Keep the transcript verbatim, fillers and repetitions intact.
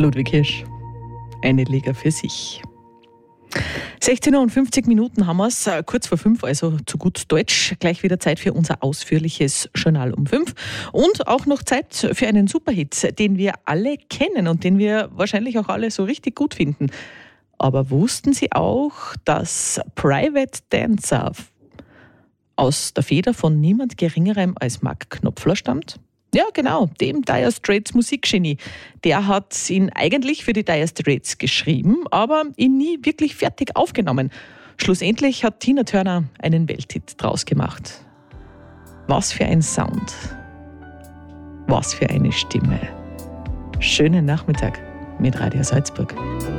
Ludwig Hirsch. Eine Liga für sich. sechzehn Uhr und fünfzig Minuten haben wir es, kurz vor fünf, also zu gut Deutsch. Gleich wieder Zeit für unser ausführliches Journal um fünf. Und auch noch Zeit für einen Superhit, den wir alle kennen und den wir wahrscheinlich auch alle so richtig gut finden. Aber wussten Sie auch, dass Private Dancer aus der Feder von niemand Geringerem als Mark Knopfler stammt? Ja, genau, dem Dire Straits Musikgenie. Der hat ihn eigentlich für die Dire Straits geschrieben, aber ihn nie wirklich fertig aufgenommen. Schlussendlich hat Tina Turner einen Welthit draus gemacht. Was für ein Sound. Was für eine Stimme. Schönen Nachmittag mit Radio Salzburg.